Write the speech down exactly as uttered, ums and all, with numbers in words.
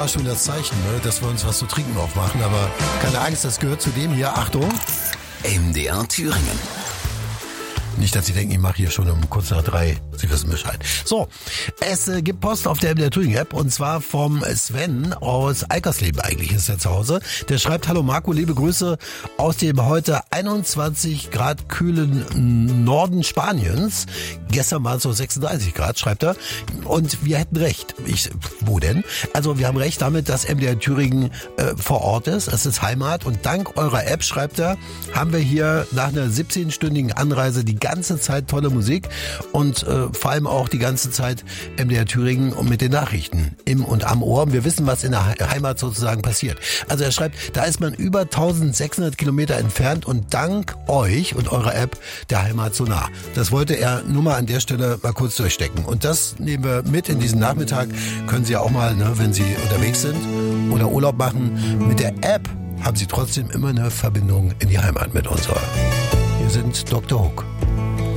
war schon das Zeichen, ne, dass wir uns was zu trinken aufmachen. Aber keine Angst, das gehört zu dem hier. Achtung. M D R Thüringen. Nicht, dass Sie denken, ich mache hier schon um kurz nach drei. Sie wissen Bescheid. So, es äh, gibt Post auf der M D R Thüringen App und zwar vom Sven aus Eickersleben. Eigentlich ist er zu Hause. Der schreibt: Hallo Marco, liebe Grüße aus dem heute einundzwanzig Grad kühlen Norden Spaniens. Gestern waren es so sechsunddreißig Grad, schreibt er. Und wir hätten recht. Ich, wo denn? Also wir haben recht damit, dass M D R Thüringen äh, vor Ort ist. Es ist Heimat und dank eurer App, schreibt er, haben wir hier nach einer siebzehnstündigen Anreise die ganze Zeit tolle Musik und äh, vor allem auch die ganze Zeit M D R Thüringen und mit den Nachrichten im und am Ohr. Wir wissen, was in der Heimat sozusagen passiert. Also er schreibt, da ist man über eintausendsechshundert Kilometer entfernt und dank euch und eurer App der Heimat so nah. Das wollte er nur mal an der Stelle mal kurz durchstecken. Und das nehmen wir mit in diesen Nachmittag. Können Sie auch mal, ne, wenn Sie unterwegs sind oder Urlaub machen, mit der App haben Sie trotzdem immer eine Verbindung in die Heimat mit uns. Hier sind Doktor Hook.